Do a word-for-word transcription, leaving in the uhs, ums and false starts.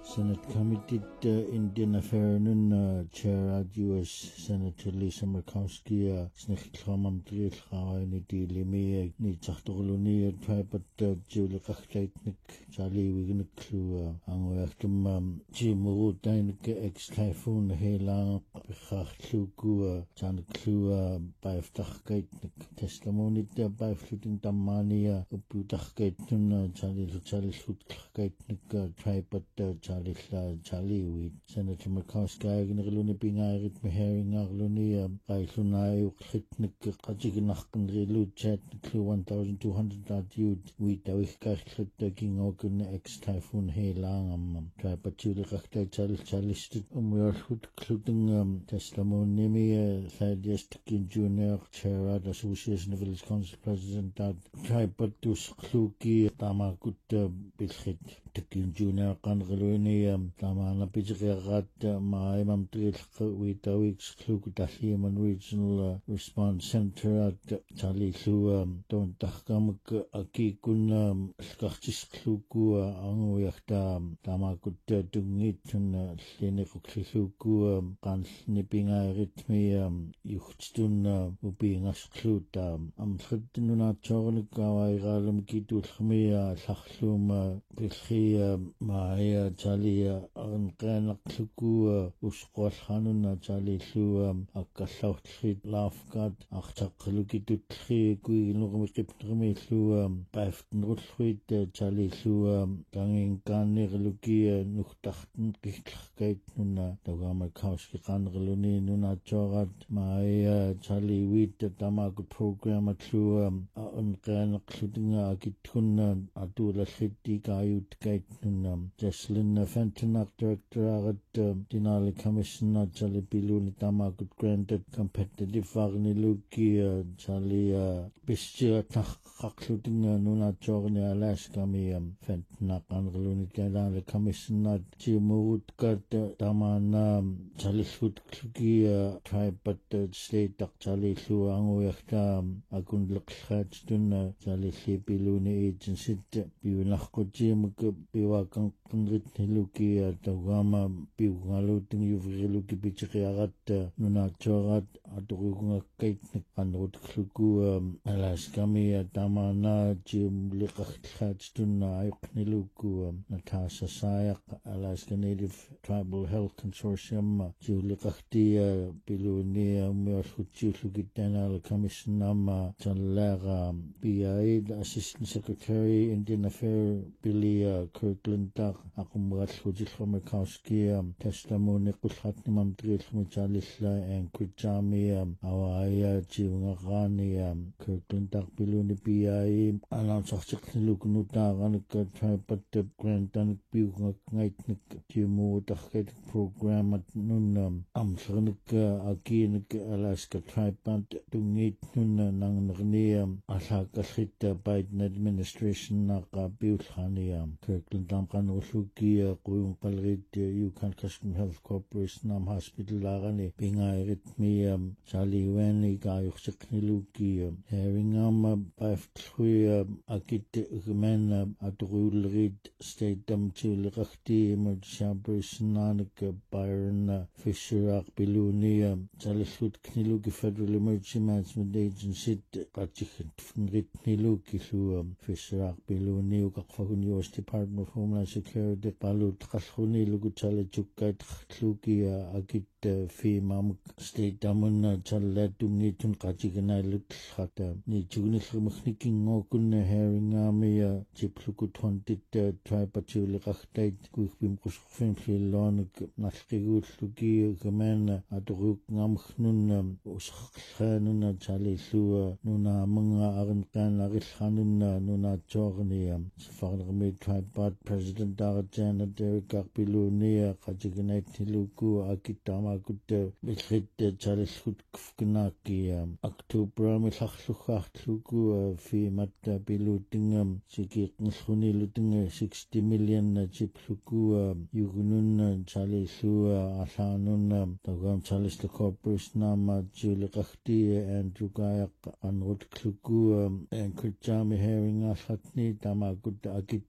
Senate Committee uh, Indian Affairs uh, Chair at U S Senator Lisa Murkowski uh, snigtlamam trilhaini tilimi ni tahtorluni tripat Julie Kachtnik Charlie Wigniklu angoyaktum Jimurutainik ex typhoon helang Bichachluku Chanklu Baiftachtnik testimony by fluting Tamania Uputachkaitun Charlie Charlie Sutkaitnik tripat Charlie Charlie with Senator Murkowski Gnarluni Pingarit Mehering Arluni Kailunai Ukritnik Kajignachkan Relu Chat one thousand two hundred at Yud with Awikart taking Ogun ex typhoon Helang Tripatuli Kakta Charlie Charlie um we are including testimony Thaddeus Junior Chair at Association of Village Council President at Tripatus Kluki Tamakut Bilhit Takin Junior Kangaluini Tamana Pijagarat my Mam Trilk with a week's Klukutalim and Regional Response Center at Charlie Lu Don Takamuk Akikun Skachis Kluku Anguyakta Tamakut Dungit and Linikukluku Kan Snipping Rhythmi Yuchtun being a skluta am Trinuna Chornika Igalum Kitulmia Sachlum Pilchia Maya Chalia Ankan Kluku Uskos Hanuna Chali Lu Akasaut Lafgat Achakluki Guilurmikiptrimi Lu Baften Rutschwit Chali Lu Ganging Ganir Lukia Nuchtachten Gichkeit Nuna Dogama Kauski Kanreluni Nuna Chorat Maya Charlie with the Tamago program at Luam on Gran Cludinga Kituna Adula City Gayut Gaitnunam Jesslyn Fentonak Director at Dinali Commissioner Charlie Biluni Tamago granted competitive Varni Luki Charlie Bistia Takaklutinga Nuna Jorni Alaska Miam Fentonak and Luni Ganali Commissioner Jimurut Gat Tamana Charlie Sud Kluki tribe but state Charlie Lu Angoyakta Agun Lakhatun Charlie Piluni Agency Biunako Jim Biwakan Kundrit Luki Tawama Biwalutin Yuvriluki Bichariat Nuna Chorat Adugunga Kaitnik and Rut Kluku Alaskami Tamana Jim Likhatun Ayokniluku Natasha Sayak Alaska Native Tribal Health Consortium Julikakti Biluni Merhuchukitana Commissioner Chanlara B I A Assistant Secretary Indian Affairs Billy Kirkland Akumat Hujikha Murkowski testimony Kushatnimam Trilchmichalisla and Kujami Awaya Chivangani Kirkland Biluni B I A announced Luknuta Ranika Tripat Grant and Buga Nightnik Timu Taket program at Nunam Amsranika Akinik Alaska Tripad Dungit Nuna Nangnirniam Asaka Hita Biden administration Naka Bilhaniam Kirkland Damkan Usuki Kuyung Kalrit Yukon Custom Health Corporation Nam Hospital Lagani Bingai Ritmiam Charlie Weni Gayuk Sekniluki Heringam Baftrui Akit Human Adrul Reed State Dam Chilrakti Emergency Operation Nanak Byron Fisher Bilunia Chalisut Kniluki Federal Emergency Management Agency Kachik Ritniluki Luam Fisher Biluni Kakfakun U S Department of Homeland Security Palut Khashuni Luguchale Chukat Lukia Agit في مامك state damuna chalat dumnitun qachigana lutlata ni jugni khmkhniking ngokun herring amia chipluku twenty tripatuli qachtait kukhbim quskhfin flilon nalqigul luki gaman adruk ngamkhnun uskhanuna chalilu nuna manga arnqan agilhanuna nuna chorni safarmi tripat president Darjana Derek Biluni qachigana tiluku akitama Good Bishit Charishut Kfnaki October Mislachluchlugu Fi Mata Bilutingam Siki Nshuni Luting sixty million Chipluku Yugunun Chalisu Asanun Tagam Chalis the Corporation Nama Julikakti and Jugayak and Rutkluku and Kujami Herring Asatni Tamagud Agit